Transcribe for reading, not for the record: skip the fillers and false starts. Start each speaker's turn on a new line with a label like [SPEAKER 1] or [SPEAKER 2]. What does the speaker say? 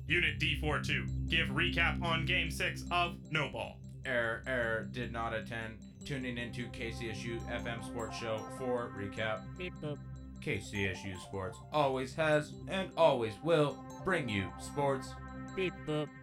[SPEAKER 1] Unit D42, give recap on Game 6 of No Ball.
[SPEAKER 2] Error, did not attend. Tuning into KCSU FM Sports Show for recap.
[SPEAKER 3] Beep boop.
[SPEAKER 2] KCSU Sports always has and always will bring you sports.
[SPEAKER 3] Beep boop.